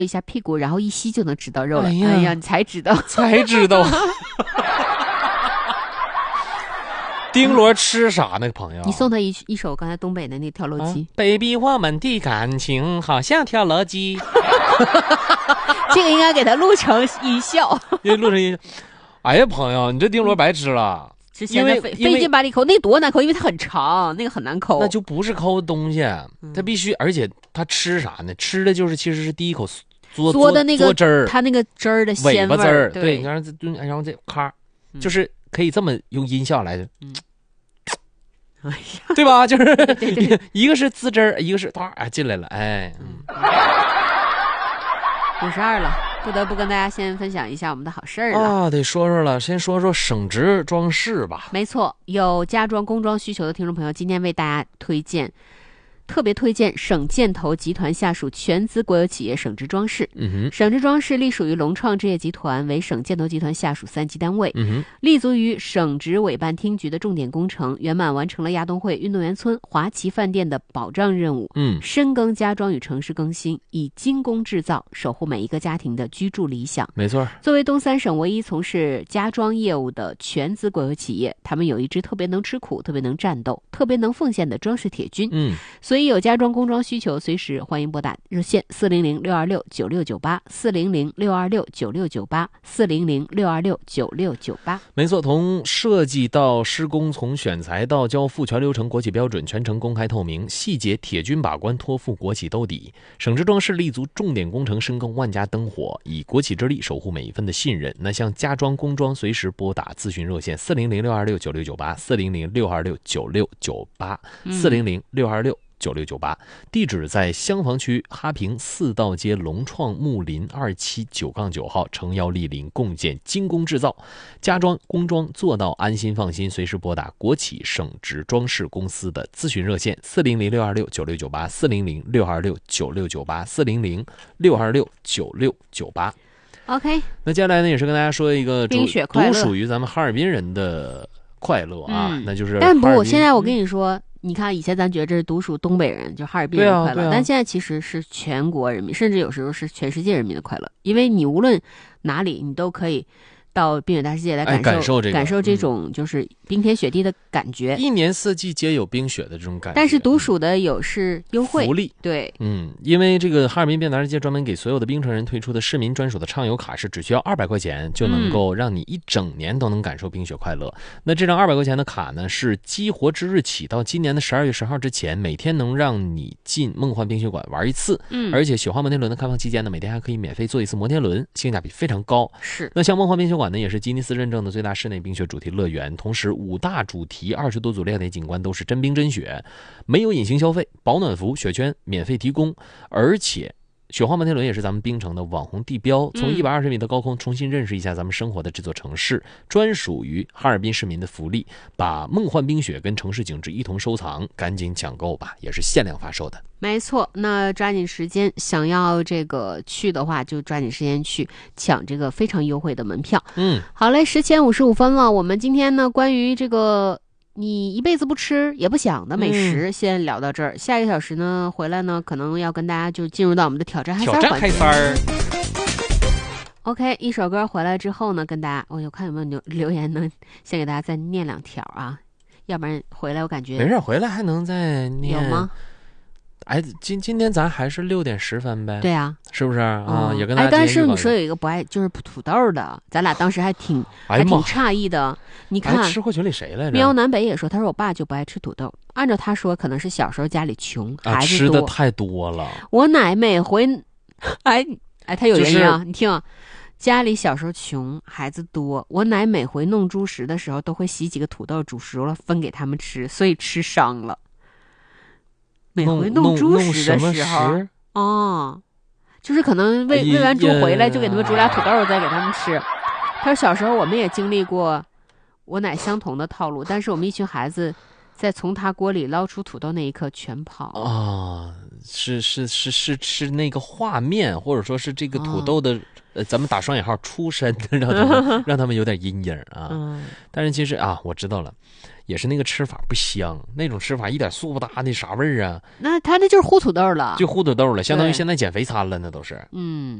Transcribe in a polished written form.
一下屁股，然后一吸就能知道肉了。 哎呀， 你才知道， 才知道。丁螺吃啥呢，朋友？ 你送他一首刚才东北的那个跳楼机。 baby， 我们的感情好像跳楼机。 这个应该给他录成音效。 录成音效。哎呀，朋友，你这丁螺白吃了。 因为费劲把你抠，那多难抠，因为它很长，那个很难抠。 那就不是抠东西，它必须，而且它吃啥呢？吃的就是其实是第一口嘬的那个汁儿， 它那个汁儿的鲜味尾巴汁儿， 对， 然后这咔，就是可以这么用音效来的。 哎呀， 对吧？就是对一个是滋汁儿，一个是进来了，哎 ，52了，不得不跟大家先分享一下我们的好事儿了啊，得说说了，先说说省值装饰吧。 没错，有家装工装需求的听众朋友，今天为大家特别推荐省建投集团下属全资国有企业省值装饰。省值装饰隶属于龙创置业集团，为省建投集团下属3级单位，立足于省直委办厅局的重点工程，圆满完成了亚东汇运动员村、华旗饭店的保障任务。深耕家装与城市更新，以精工制造守护每一个家庭的居住理想。 没错， 作为东三省唯一从事家装业务的全资国有企业，他们有一支特别能吃苦、特别能战斗、特别能奉献的装饰铁军。所以有家装工装需求，随时欢迎拨打热线400-626-9698，400-626-9698，400-626-9698。 没错，从设计到施工，从选材到交付，全流程国企标准，全程公开透明，细节铁军把关，托付国企兜底。省直装饰立足重点工程，深耕万家灯火，以国企之力守护每一份的信任。那像家装工装，随时拨打咨询热线400-626-9698，400-626-9698，400-626-9698，地址在襄房区哈平4道街龙创木林279-9号，诚邀莅临，共建精工制造，家装工装做到安心放心。随时拨打国企省直装饰公司的咨询热线400-626-9698，400-626-9698，400-626-9698。 OK， 那接下来呢，也是跟大家说一个冰雪快乐， 独属于咱们哈尔滨人的快乐啊，那就是但不，现在我跟你说，你看以前咱觉得这是独属东北人，就哈尔滨人快乐，但现在其实是全国人民，甚至有时候是全世界人民的快乐，因为你无论哪里，你都可以到冰雪大世界来感受这种就是冰天雪地的感觉。 一年四季皆有冰雪的这种感觉， 但是独属的有是优惠福利。 对， 因为这个哈尔滨冰雪大世界专门给所有的冰城人推出的市民专属的畅游卡，是只需要200块钱就能够让你一整年都能感受冰雪快乐。那这张200块钱的卡呢，是激活之日起到今年的12月10号之前，每天能让你进梦幻冰雪馆玩一次。而且雪花摩天轮的开放期间呢，每天还可以免费坐一次摩天轮，性价比非常高。 是。 那像梦幻冰雪馆呢，也是吉尼斯认证的最大室内冰雪主题乐园，同时5大主题20多组亮点景观都是真冰真雪，没有隐形消费，保暖服雪圈免费提供，而且雪花摩天轮也是咱们冰城的网红地标，从120米的高空重新认识一下咱们生活的这座城市，专属于哈尔滨市民的福利，把梦幻冰雪跟城市景致一同收藏，赶紧抢购吧，也是限量发售的。 没错，那抓紧时间，想要这个去的话，就抓紧时间去抢这个非常优惠的门票。好嘞，10前55分了，我们今天呢关于这个你一辈子不吃也不想的美食，先聊到这儿。下1个小时呢回来呢，可能要跟大家就进入到我们的挑战嗨三环节。OK， 一首歌回来之后呢，跟大家我看有没有留言能先给大家再念2条啊，要不然回来我感觉没事，回来还能再念。 有吗？ 哎，今天咱还是6点10分呗？ 对啊， 是不是啊？也跟大家但是你说有一个不爱就是土豆的，咱俩当时还挺诧异的。你看， 吃货群里谁来着？ 喵南北也说，他说我爸就不爱吃土豆。按照他说，可能是小时候家里穷，孩子吃的太多了。 我奶每回，他有原因啊，你听。家里小时候穷，孩子多，我奶每回弄猪食的时候，都会洗几个土豆煮熟了分给他们吃，所以吃伤了。每回弄猪食的时候，就是可能喂完猪回来，就给他们煮俩土豆再给他们吃。他说小时候我们也经历过我奶相同的套路，但是我们一群孩子在从他锅里捞出土豆那一刻全跑了。 是那个画面，或者说是这个土豆的咱们打双引号出身，让他们有点阴影啊。但是其实啊，我知道了，也是那个吃法不香，那种吃法一点素不搭的啥味儿啊？ 那他那就是糊土豆了， 就糊土豆了，相当于现在减肥餐了，那都是。